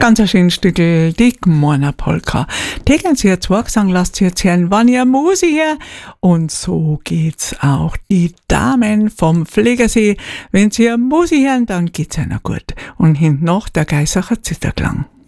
Ganz ein schönes Stückel, die Gmorner Polka. Tegen Sie jetzt Worksang, lasst Sie jetzt hören, wann ihr Musi her. Und so geht's auch die Damen vom Pflegersee. Wenn Sie Musi hören, dann geht's einer gut. Und hinten noch der Geisacher Zitterklang.